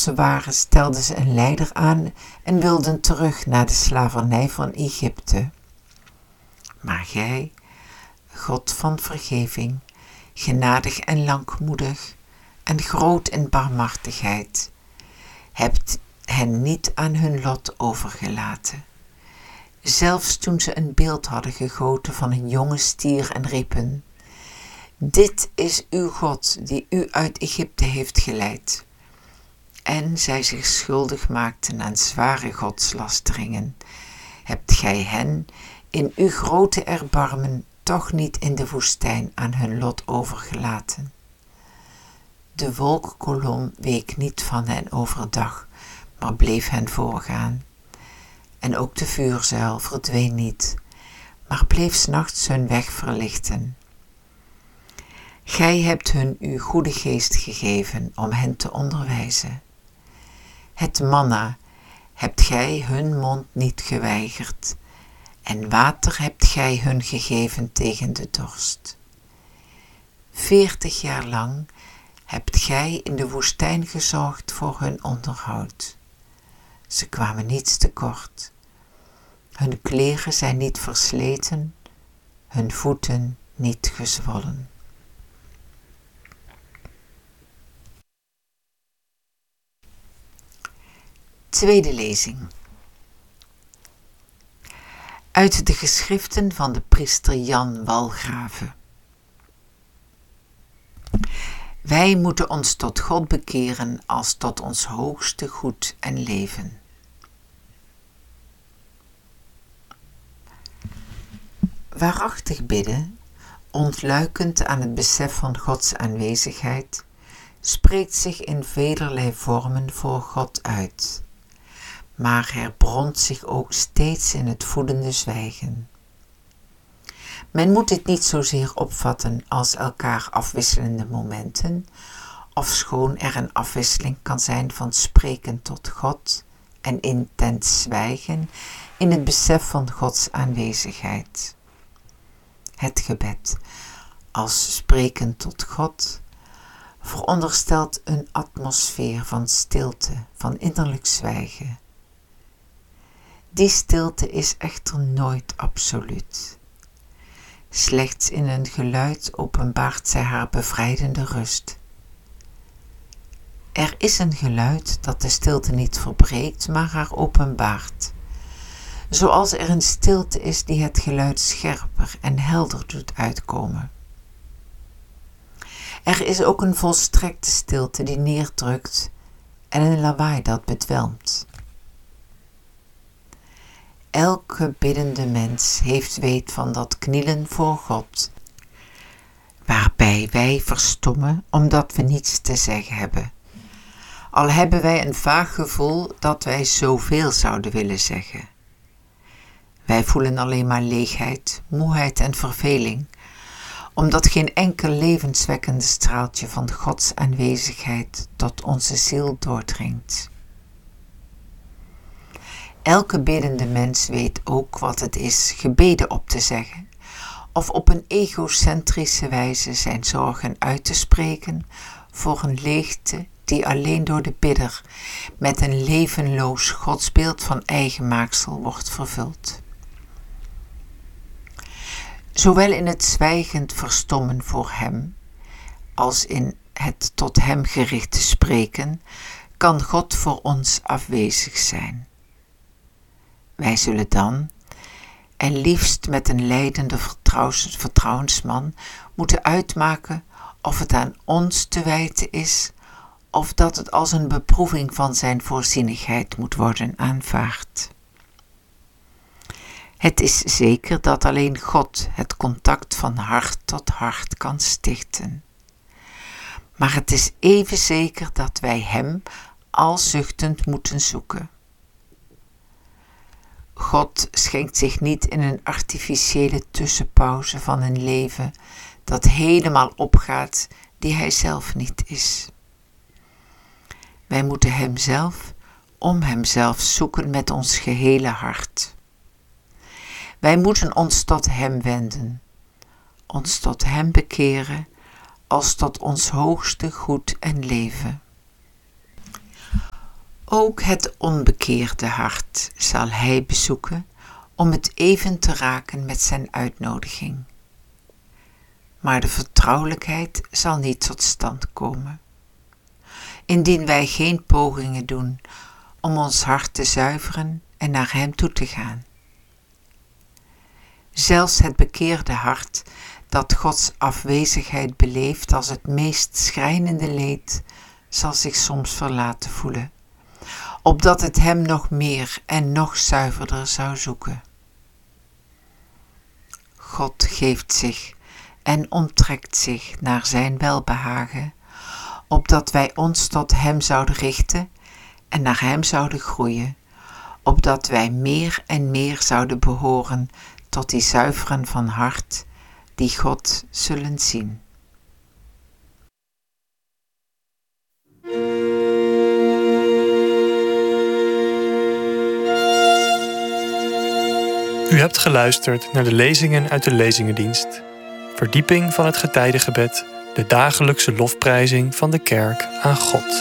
als ze waren, stelden ze een leider aan en wilden terug naar de slavernij van Egypte. Maar gij, God van vergeving, genadig en langmoedig en groot in barmhartigheid, hebt hen niet aan hun lot overgelaten. Zelfs toen ze een beeld hadden gegoten van een jonge stier en riepen: dit is uw God die u uit Egypte heeft geleid. En zij zich schuldig maakten aan zware godslasteringen, hebt gij hen in uw grote erbarmen toch niet in de woestijn aan hun lot overgelaten. De wolkkolom week niet van hen overdag, maar bleef hen voorgaan. En ook de vuurzuil verdween niet, maar bleef 's nachts hun weg verlichten. Gij hebt hun uw goede geest gegeven om hen te onderwijzen. Het manna hebt gij hun mond niet geweigerd, en water hebt gij hun gegeven tegen de dorst. 40 jaar lang hebt gij in de woestijn gezorgd voor hun onderhoud. Ze kwamen niets tekort. Hun kleren zijn niet versleten, hun voeten niet gezwollen. Tweede lezing. Uit de geschriften van de priester Jan Walgrave. Wij moeten ons tot God bekeren als tot ons hoogste goed en leven. Waarachtig bidden, ontluikend aan het besef van Gods aanwezigheid, spreekt zich in velerlei vormen voor God uit, maar herbront zich ook steeds in het voedende zwijgen. Men moet dit niet zozeer opvatten als elkaar afwisselende momenten, ofschoon er een afwisseling kan zijn van spreken tot God en intens zwijgen in het besef van Gods aanwezigheid. Het gebed, als spreken tot God, veronderstelt een atmosfeer van stilte, van innerlijk zwijgen. Die stilte is echter nooit absoluut. Slechts in een geluid openbaart zij haar bevrijdende rust. Er is een geluid dat de stilte niet verbreekt, maar haar openbaart. Zoals er een stilte is die het geluid scherper en helder doet uitkomen. Er is ook een volstrekte stilte die neerdrukt en een lawaai dat bedwelmt. Elke biddende mens heeft weet van dat knielen voor God, waarbij wij verstommen omdat we niets te zeggen hebben. Al hebben wij een vaag gevoel dat wij zoveel zouden willen zeggen. Wij voelen alleen maar leegheid, moeheid en verveling, omdat geen enkel levenswekkende straaltje van Gods aanwezigheid tot onze ziel doordringt. Elke biddende mens weet ook wat het is gebeden op te zeggen, of op een egocentrische wijze zijn zorgen uit te spreken voor een leegte die alleen door de bidder met een levenloos godsbeeld van eigen maaksel wordt vervuld. Zowel in het zwijgend verstommen voor hem, als in het tot hem gerichte spreken, kan God voor ons afwezig zijn. Wij zullen dan, en liefst met een leidende vertrouwensman, moeten uitmaken of het aan ons te wijten is, of dat het als een beproeving van zijn voorzienigheid moet worden aanvaard. Het is zeker dat alleen God het contact van hart tot hart kan stichten. Maar het is even zeker dat wij hem al zuchtend moeten zoeken. God schenkt zich niet in een artificiële tussenpauze van een leven dat helemaal opgaat die hij zelf niet is. Wij moeten hemzelf om hemzelf zoeken met ons gehele hart. Wij moeten ons tot hem wenden, ons tot hem bekeren als tot ons hoogste goed en leven. Ook het onbekeerde hart zal hij bezoeken om het even te raken met zijn uitnodiging. Maar de vertrouwelijkheid zal niet tot stand komen. Indien wij geen pogingen doen om ons hart te zuiveren en naar hem toe te gaan. Zelfs het bekeerde hart dat Gods afwezigheid beleeft als het meest schrijnende leed, zal zich soms verlaten voelen, opdat het hem nog meer en nog zuiverder zou zoeken. God geeft zich en onttrekt zich naar zijn welbehagen, opdat wij ons tot hem zouden richten en naar hem zouden groeien, opdat wij meer en meer zouden behoren tot die zuiveren van hart, die God zullen zien. U hebt geluisterd naar de lezingen uit de Lezingendienst. Verdieping van het getijdengebed, de dagelijkse lofprijzing van de kerk aan God.